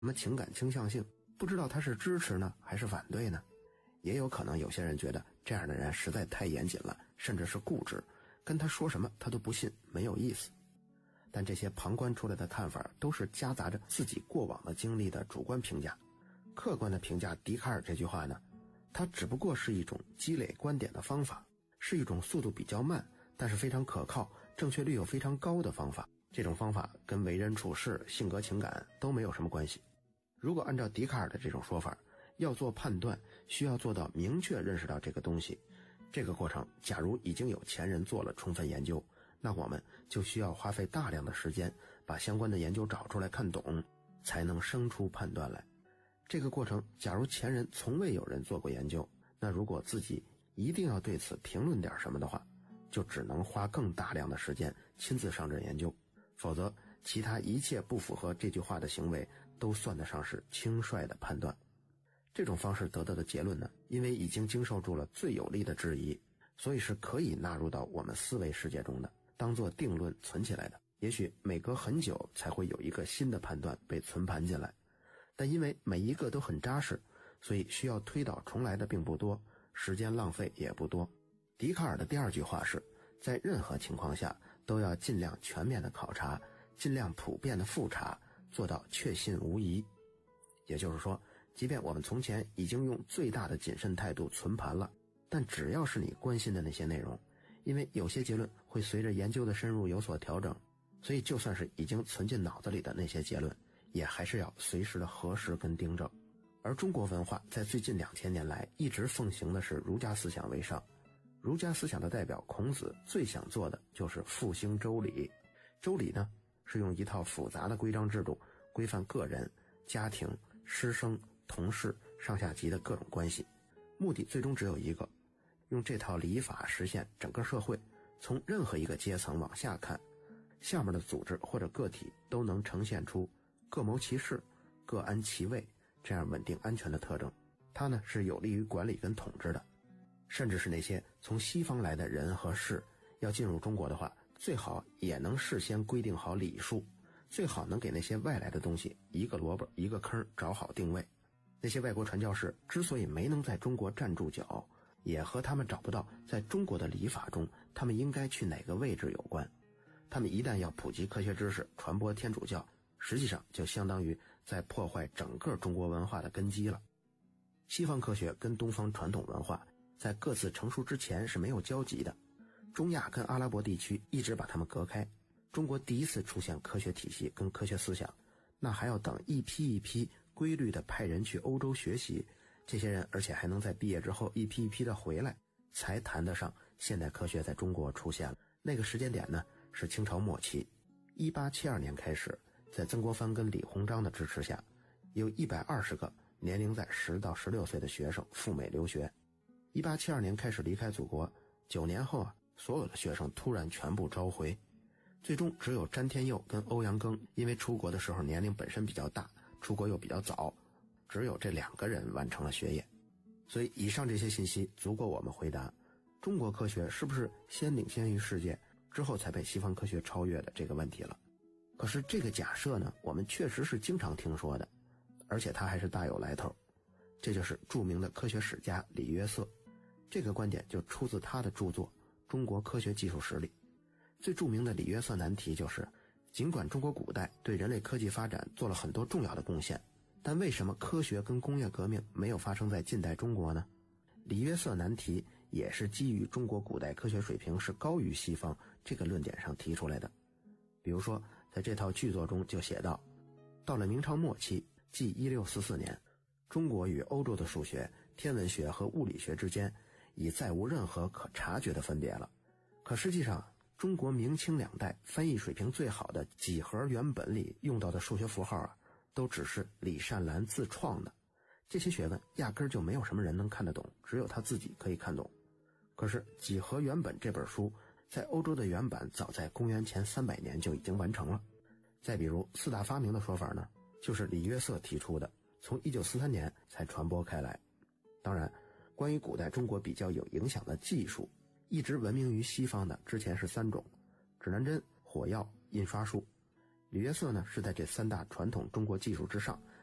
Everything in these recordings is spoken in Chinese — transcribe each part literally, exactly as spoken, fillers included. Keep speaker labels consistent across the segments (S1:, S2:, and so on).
S1: 么情感倾向性，不知道他是支持呢还是反对呢？也有可能有些人觉得这样的人实在太严谨了，甚至是固执，跟他说什么他都不信，没有意思。但这些旁观出来的看法都是夹杂着自己过往的经历的主观评价。客观的评价笛卡尔这句话呢，它只不过是一种积累观点的方法，是一种速度比较慢但是非常可靠、正确率又非常高的方法。这种方法跟为人处事、性格情感都没有什么关系。如果按照笛卡尔的这种说法，要做判断需要做到明确认识到这个东西，这个过程假如已经有前人做了充分研究，那我们就需要花费大量的时间把相关的研究找出来看懂，才能生出判断来。这个过程假如前人从未有人做过研究，那如果自己一定要对此评论点什么的话，就只能花更大量的时间亲自上阵研究，否则其他一切不符合这句话的行为都算得上是轻率的判断。这种方式得到的结论呢，因为已经经受住了最有力的质疑，所以是可以纳入到我们思维世界中的，当作定论存起来的。也许每隔很久才会有一个新的判断被存盘进来，但因为每一个都很扎实，所以需要推倒重来的并不多，时间浪费也不多。笛卡尔的第二句话是，在任何情况下都要尽量全面的考察，尽量普遍的复查，做到确信无疑。也就是说，即便我们从前已经用最大的谨慎态度存盘了，但只要是你关心的那些内容，因为有些结论会随着研究的深入有所调整，所以就算是已经存进脑子里的那些结论，也还是要随时的核实跟订正。而中国文化在最近两千年来一直奉行的是儒家思想为上，儒家思想的代表孔子最想做的就是复兴周礼。周礼呢，是用一套复杂的规章制度规范个人、家庭、师生、同事、上下级的各种关系，目的最终只有一个，用这套礼法实现整个社会从任何一个阶层往下看，下面的组织或者个体都能呈现出各谋其事、各安其位这样稳定安全的特征。它呢是有利于管理跟统治的。甚至是那些从西方来的人和事要进入中国的话，最好也能事先规定好礼数，最好能给那些外来的东西一个萝卜一个坑找好定位。那些外国传教士之所以没能在中国站住脚，也和他们找不到在中国的礼法中他们应该去哪个位置有关。他们一旦要普及科学知识，传播天主教，实际上就相当于在破坏整个中国文化的根基了。西方科学跟东方传统文化在各自成熟之前是没有交集的，中亚跟阿拉伯地区一直把它们隔开。中国第一次出现科学体系跟科学思想，那还要等一批一批规律的派人去欧洲学习，这些人而且还能在毕业之后一批一批的回来，才谈得上现代科学在中国出现了。那个时间点呢，是清朝末期，一八七二年开始，在曾国藩跟李鸿章的支持下，有一百二十个年龄在十到十六岁的学生赴美留学。一八七二年开始离开祖国，九年后啊，所有的学生突然全部召回，最终只有詹天佑跟欧阳庚因为出国的时候年龄本身比较大，出国又比较早，只有这两个人完成了学业。所以以上这些信息足够我们回答中国科学是不是先领先于世界，之后才被西方科学超越的这个问题了。可是这个假设呢，我们确实是经常听说的，而且它还是大有来头。这就是著名的科学史家李约瑟，这个观点就出自他的著作《中国科学技术史》里。最著名的李约瑟难题就是，尽管中国古代对人类科技发展做了很多重要的贡献，但为什么科学跟工业革命没有发生在近代中国呢？李约瑟难题也是基于中国古代科学水平是高于西方这个论点上提出来的。比如说在这套剧作中就写道，到了明朝末期，即一六四四年，中国与欧洲的数学、天文学和物理学之间已再无任何可察觉的分别了。可实际上，中国明清两代翻译水平最好的几何原本里用到的数学符号啊，都只是李善兰自创的，这些学问压根儿就没有什么人能看得懂，只有他自己可以看懂。可是几何原本这本书在欧洲的原版早在公元前三百年就已经完成了。再比如四大发明的说法呢，就是李约瑟提出的，从一九四三年才传播开来。当然，关于古代中国比较有影响的技术，一直闻名于西方的之前是三种：指南针、火药、印刷术。李约瑟呢是在这三大传统中国技术之上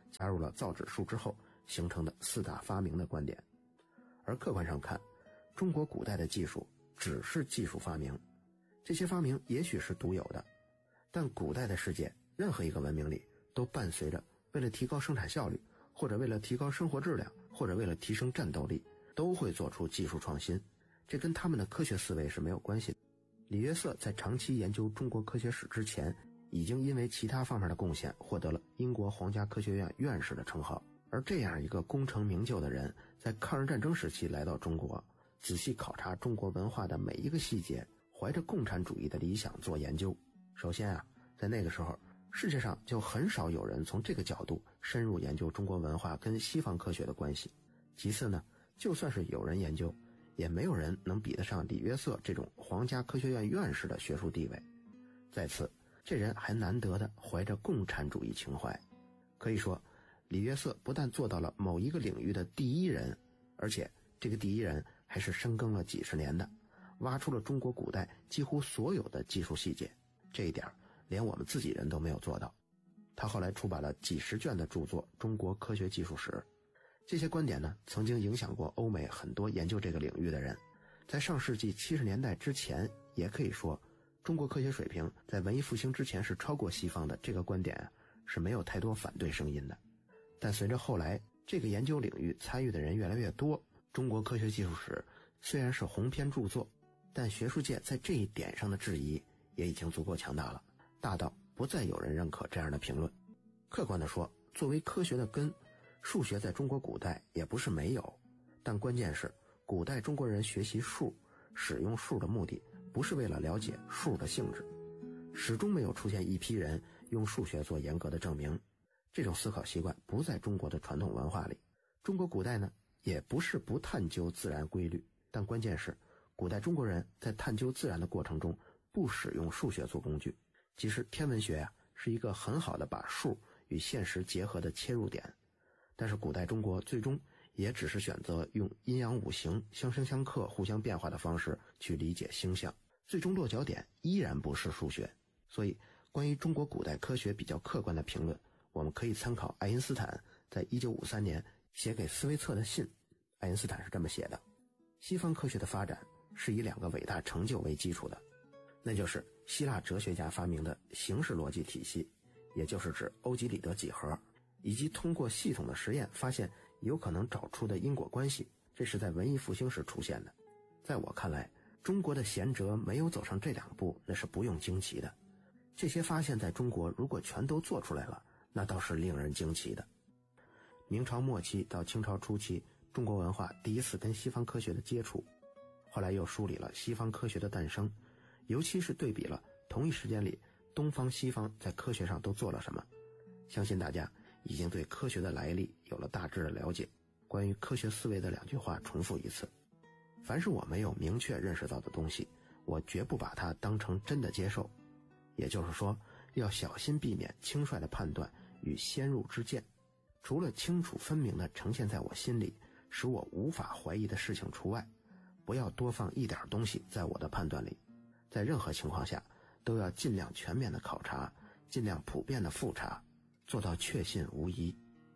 S1: 加入了造纸术之后形成的四大发明的观点。而客观上看，中国古代的技术只是技术发明，这些发明也许是独有的，但古代的世界任何一个文明里都伴随着为了提高生产效率，或者为了提高生活质量，或者为了提升战斗力，都会做出技术创新，这跟他们的科学思维是没有关系的。李约瑟在长期研究中国科学史之前，已经因为其他方面的贡献获得了英国皇家科学院院士的称号。而这样一个功成名就的人，在抗日战争时期来到中国，仔细考察中国文化的每一个细节，怀着共产主义的理想做研究。首先啊，在那个时候，世界上就很少有人从这个角度深入研究中国文化跟西方科学的关系。其次呢，就算是有人研究，也没有人能比得上李约瑟这种皇家科学院院士的学术地位。再次，这人还难得的怀着共产主义情怀。可以说，李约瑟不但做到了某一个领域的第一人，而且这个第一人还是深耕了几十年的，挖出了中国古代几乎所有的技术细节，这一点连我们自己人都没有做到。他后来出版了几十卷的著作《中国科学技术史》，这些观点呢，曾经影响过欧美很多研究这个领域的人。在上世纪七十年代之前，也可以说中国科学水平在文艺复兴之前是超过西方的，这个观点啊是没有太多反对声音的。但随着后来这个研究领域参与的人越来越多，中国科学技术史虽然是鸿篇著作，但学术界在这一点上的质疑也已经足够强大了，大到不再有人认可这样的评论。客观地说，作为科学的根，数学在中国古代也不是没有，但关键是古代中国人学习数、使用数的目的不是为了了解数的性质，始终没有出现一批人用数学做严格的证明。这种思考习惯不在中国的传统文化里。中国古代呢，也不是不探究自然规律，但关键是古代中国人在探究自然的过程中不使用数学做工具。其实天文学啊是一个很好的把数与现实结合的切入点，但是古代中国最终也只是选择用阴阳五行相生相克、互相变化的方式去理解星象，最终落脚点依然不是数学。所以关于中国古代科学比较客观的评论，我们可以参考爱因斯坦在一九五三年写给斯威策的信。爱因斯坦是这么写的：西方科学的发展是以两个伟大成就为基础的，那就是希腊哲学家发明的形式逻辑体系，也就是指欧几里得几何，以及通过系统的实验发现有可能找出的因果关系，这是在文艺复兴时出现的。在我看来，中国的贤哲没有走上这两步，那是不用惊奇的。这些发现在中国如果全都做出来了，那倒是令人惊奇的。明朝末期到清朝初期，中国文化第一次跟西方科学的接触，后来又梳理了西方科学的诞生，尤其是对比了同一时间里东方西方在科学上都做了什么。相信大家已经对科学的来历有了大致的了解。关于科学思维的两句话重复一次：凡是我没有明确认识到的东西，我绝不把它当成真的接受。也就是说，要小心避免轻率的判断与先入之见，除了清楚分明地呈现在我心里，使我无法怀疑的事情除外，不要多放一点东西在我的判断里。在任何情况下，都要尽量全面的考察，尽量普遍的复查，做到确信无疑。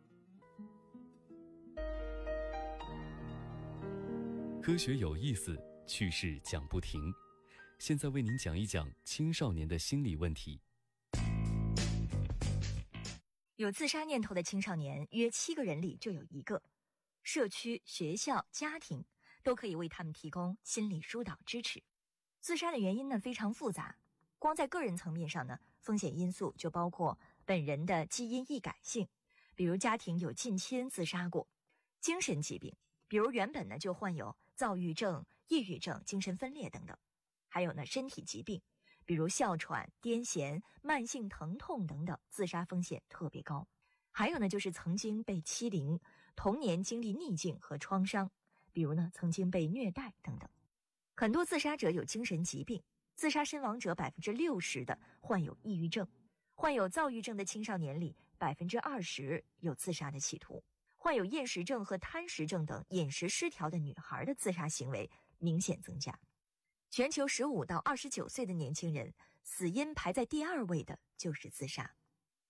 S2: 科学有意思，趣事讲不停。现在为您讲一讲青少年的心理问题。
S3: 有自杀念头的青少年约七个人里就有一个，社区、学校、家庭都可以为他们提供心理疏导支持。自杀的原因呢非常复杂，光在个人层面上呢，风险因素就包括本人的基因易改性，比如家庭有近亲自杀过；精神疾病，比如原本呢就患有躁郁症、抑郁症、精神分裂等等；还有呢身体疾病，比如哮喘、癫痫、慢性疼痛等等，自杀风险特别高。还有呢就是曾经被欺凌，童年经历逆境和创伤，比如呢曾经被虐待等等。很多自杀者有精神疾病，自杀身亡者百分之六十的患有抑郁症，患有躁郁症的青少年里百分之二十有自杀的企图，患有厌食症和贪食症等饮食失调的女孩的自杀行为明显增加。全球十五到二十九岁的年轻人死因排在第二位的就是自杀。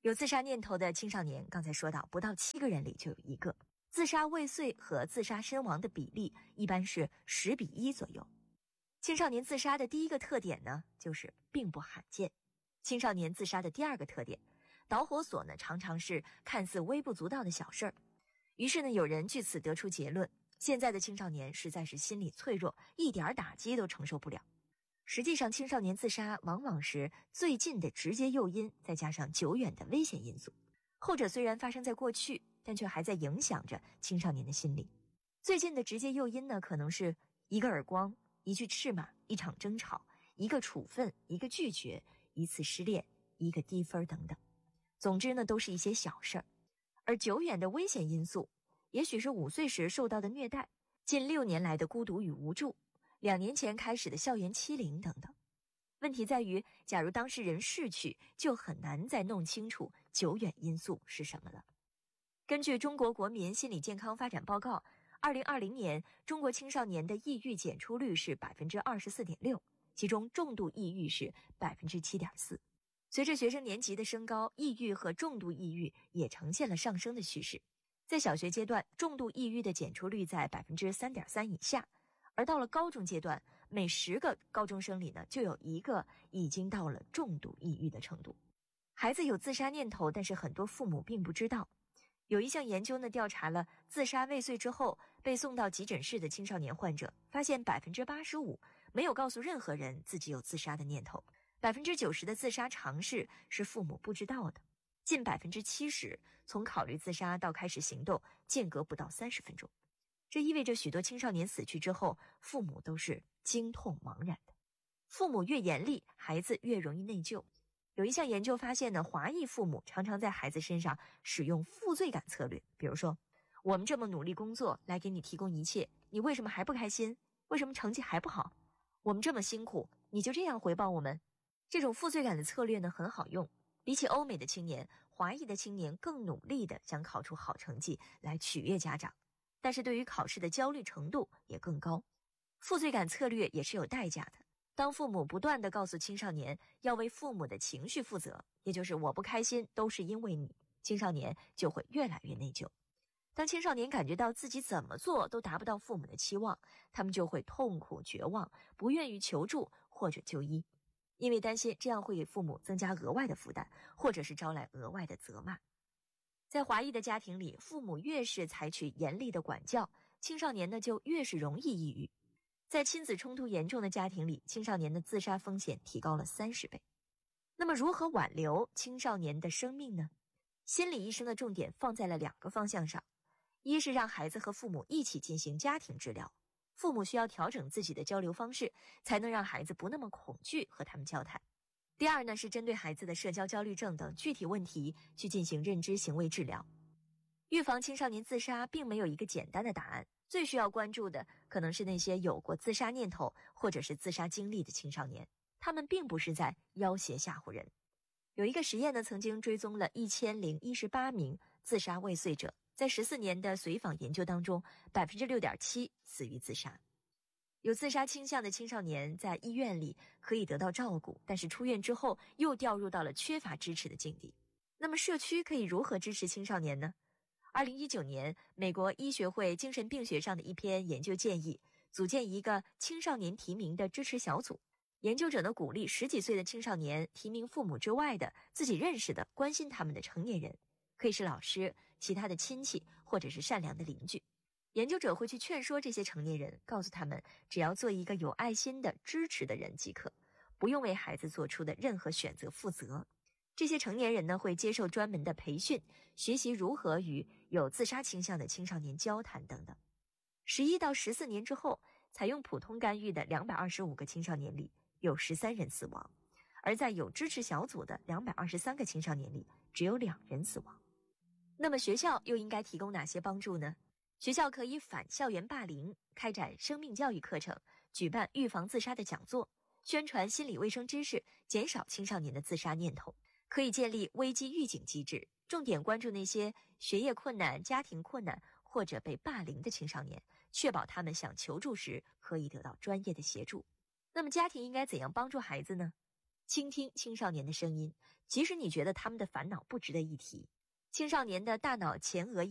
S3: 有自杀念头的青少年，刚才说到，不到七个人里就有一个。自杀未遂和自杀身亡的比例一般是十比一左右。青少年自杀的第一个特点呢，就是并不罕见。青少年自杀的第二个特点，导火索呢常常是看似微不足道的小事儿。于是呢，有人据此得出结论，现在的青少年实在是心理脆弱，一点打击都承受不了。实际上，青少年自杀往往是最近的直接诱因，再加上久远的危险因素。后者虽然发生在过去，但却还在影响着青少年的心理。最近的直接诱因呢，可能是一个耳光、一句斥骂、一场争吵、一个处分、一个拒绝、一次失恋、一个低分等等。总之呢，都是一些小事儿。而久远的危险因素，也许是五岁时受到的虐待，近六年来的孤独与无助，两年前开始的校园欺凌等等。问题在于，假如当事人逝去，就很难再弄清楚久远因素是什么了。根据中国国民心理健康发展报告，二零二零年中国青少年的抑郁检出率是百分之二十四点六，其中重度抑郁是百分之七点四。随着学生年级的升高，抑郁和重度抑郁也呈现了上升的趋势。在小学阶段，重度抑郁的检出率在百分之三点三以下，而到了高中阶段，每十个高中生里呢，就有一个已经到了重度抑郁的程度。孩子有自杀念头，但是很多父母并不知道。有一项研究呢，调查了自杀未遂之后被送到急诊室的青少年患者，发现百分之八十五没有告诉任何人自己有自杀的念头，百分之九十的自杀尝试是父母不知道的，近百分之七十从考虑自杀到开始行动间隔不到三十分钟。这意味着许多青少年死去之后，父母都是惊痛茫然的。父母越严厉，孩子越容易内疚。有一项研究发现呢，华裔父母常常在孩子身上使用负罪感策略，比如说，我们这么努力工作来给你提供一切，你为什么还不开心？为什么成绩还不好？我们这么辛苦，你就这样回报我们？这种负罪感的策略呢，很好用。比起欧美的青年，华裔的青年更努力地想考出好成绩来取悦家长，但是对于考试的焦虑程度也更高。负罪感策略也是有代价的。当父母不断地告诉青少年要为父母的情绪负责，也就是我不开心都是因为你，青少年就会越来越内疚。当青少年感觉到自己怎么做都达不到父母的期望，他们就会痛苦绝望，不愿意求助或者就医，因为担心这样会给父母增加额外的负担，或者是招来额外的责骂。在华裔的家庭里，父母越是采取严厉的管教，青少年呢就越是容易抑郁。在亲子冲突严重的家庭里，青少年的自杀风险提高了三十倍。那么如何挽留青少年的生命呢？心理医生的重点放在了两个方向上，一是让孩子和父母一起进行家庭治疗，父母需要调整自己的交流方式，才能让孩子不那么恐惧和他们交谈。第二呢，是针对孩子的社交焦虑症等具体问题去进行认知行为治疗。预防青少年自杀并没有一个简单的答案，最需要关注的可能是那些有过自杀念头或者是自杀经历的青少年，他们并不是在要挟吓唬人。有一个实验呢，曾经追踪了一千零一十八名自杀未遂者，在十四年的随访研究当中，百分之六点七死于自杀。有自杀倾向的青少年在医院里可以得到照顾，但是出院之后又掉入到了缺乏支持的境地。那么社区可以如何支持青少年呢？二零一九年，美国医学会精神病学上的一篇研究建议，组建一个青少年提名的支持小组。研究者呢鼓励十几岁的青少年提名父母之外的自己认识的、关心他们的成年人，可以是老师、其他的亲戚或者是善良的邻居。研究者会去劝说这些成年人，告诉他们只要做一个有爱心的、支持的人即可，不用为孩子做出的任何选择负责。这些成年人呢会接受专门的培训，学习如何与有自杀倾向的青少年交谈等等。十一到十四年之后，采用普通干预的两百二十五个青少年里有十三人死亡，而在有支持小组的两百二十三个青少年里只有两人死亡。那么学校又应该提供哪些帮助呢？学校可以反校园霸凌，开展生命教育课程，举办预防自杀的讲座，宣传心理卫生知识，减少青少年的自杀念头。可以建立危机预警机制，重点关注那些学业困难、家庭困难或者被霸凌的青少年，确保他们想求助时可以得到专业的协助。那么家庭应该怎样帮助孩子呢？倾听青少年的声音， 即使你觉得他们的烦恼不值得一提。青少年的大脑前额